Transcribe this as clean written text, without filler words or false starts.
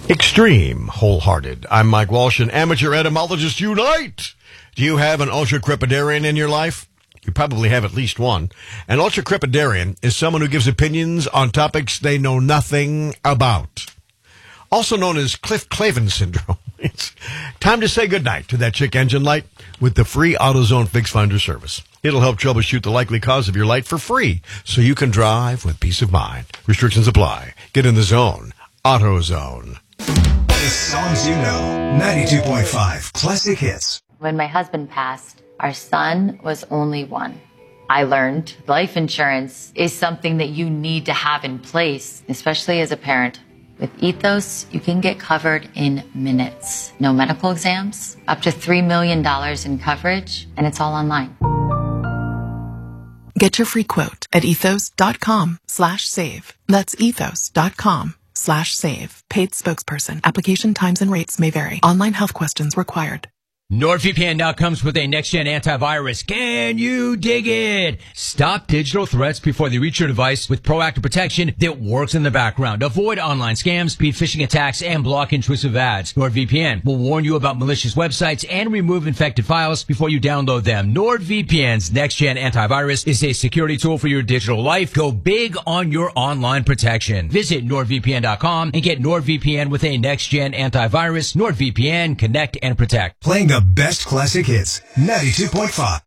Extreme Wholehearted. I'm Mike Walsh, and Amateur Etymologists Unite! Do you have an ultra-crepidarian in your life? You probably have at least one. An ultra-crepidarian is someone who gives opinions on topics they know nothing about. Also known as Cliff Clavin syndrome. It's time to say goodnight to that check engine light with the free AutoZone Fix Finder service. It'll help troubleshoot the likely cause of your light for free, so you can drive with peace of mind. Restrictions apply. Get in the zone. AutoZone. The songs you know. 92.5 Classic Hits. When my husband passed, our son was only one. I learned life insurance is something that you need to have in place, especially as a parent. With Ethos, you can get covered in minutes. No medical exams, up to $3 million in coverage, and it's all online. Get your free quote at ethos.com/save. That's ethos.com/save. Paid spokesperson. Application times and rates may vary. Online health questions required. NordVPN now comes with a next-gen antivirus. Can you dig it? Stop digital threats before they reach your device with proactive protection that works in the background. Avoid online scams, beat phishing attacks, and block intrusive ads. NordVPN will warn you about malicious websites and remove infected files before you download them. NordVPN's next-gen antivirus is a security tool for your digital life. Go big on your online protection. Visit NordVPN.com and get NordVPN with a next-gen antivirus. NordVPN, connect and protect. Playing the best classic hits. 92.5